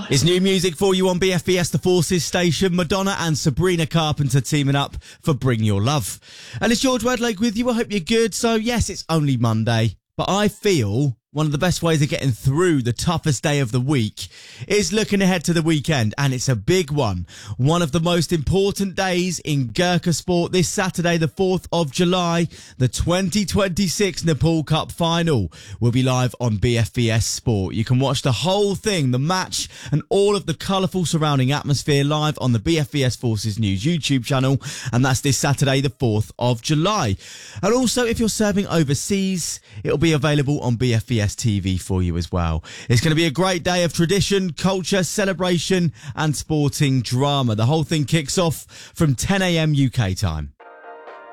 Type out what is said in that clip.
It's new music for you on BFBS The Forces station. Madonna and Sabrina Carpenter teaming up for Bring Your Love. And it's George Wedlake with you. I hope you're good. So yes, it's only Monday, but I feel one of the best ways of getting through the toughest day of the week is looking ahead to the weekend, and it's a big one. One of the most important days in Gurkha sport this Saturday, the 4th of July, the 2026 Nepal Cup Final will be live on BFBS Sport. You can watch the whole thing, the match, and all of the colourful surrounding atmosphere live on the BFBS Forces News YouTube channel, and that's this Saturday, the 4th of July. And also, if you're serving overseas, it'll be available on BFBS TV for you as well. It's going to be a great day of tradition, culture, celebration and sporting drama. The whole thing kicks off from 10 a.m. UK time.